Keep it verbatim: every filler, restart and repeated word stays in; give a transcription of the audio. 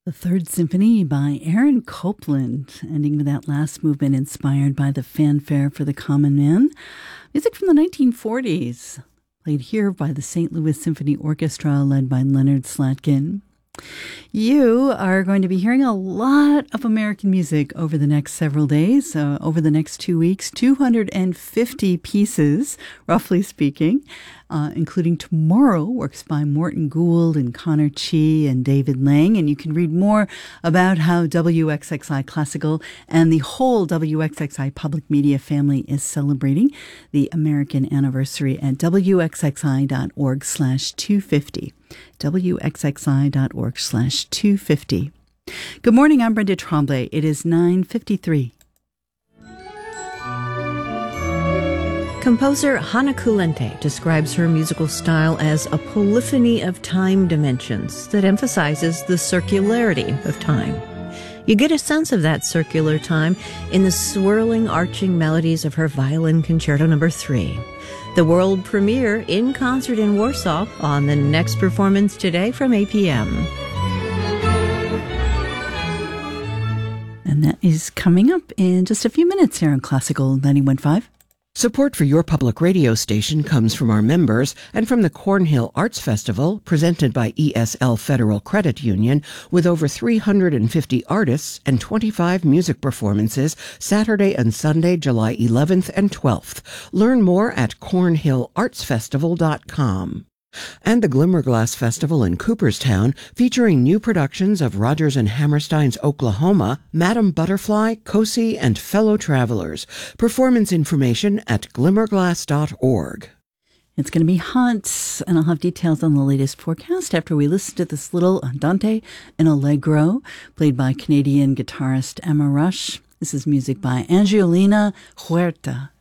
The Third Symphony by Aaron Copland, ending with that last movement inspired by the fanfare for the common man. Music from the nineteen forties, played here by the Saint Louis Symphony Orchestra, led by Leonard Slatkin. You are going to be hearing a lot of American music over the next several days, uh, over the next two weeks, two hundred fifty pieces, roughly speaking, uh, including tomorrow, works by Morton Gould and Connor Chi and David Lang. And you can read more about how W X X I Classical and the whole W X X I Public Media family is celebrating the American anniversary at wxxi.org slash 250. wxxi.org slash 250. Good morning, I'm Brenda Tremblay. It is nine fifty-three. Composer Hannah Kulente describes her musical style as a polyphony of time dimensions that emphasizes the circularity of time. You get a sense of that circular time in the swirling, arching melodies of her Violin Concerto Number three. The world premiere in concert in Warsaw on the next performance today from eight p.m. And that is coming up in just a few minutes here on Classical ninety-one point five. Support for your public radio station comes from our members and from the Cornhill Arts Festival, presented by E S L Federal Credit Union, with over three hundred fifty artists and twenty-five music performances Saturday and Sunday, July eleventh and twelfth. Learn more at cornhill arts festival dot com. And the Glimmerglass Festival in Cooperstown, featuring new productions of Rodgers and Hammerstein's Oklahoma, Madame Butterfly, Cosi, and Fellow Travelers. Performance information at glimmerglass dot org. It's going to be hot, and I'll have details on the latest forecast after we listen to this little Andante and Allegro, played by Canadian guitarist Emma Rush. This is music by Angelina Huerta.